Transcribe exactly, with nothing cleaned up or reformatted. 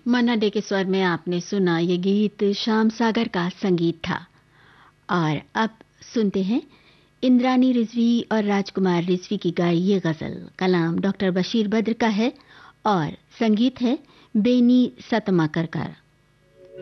मन्ना day के स्वर में आपने सुना ये गीत श्याम सागर का संगीत था। और अब सुनते हैं इंद्रानी रिजवी और राजकुमार रिजवी की गाई ये गजल। कलाम डॉक्टर बशीर बद्र का है और संगीत है बेनी सतमाकर का।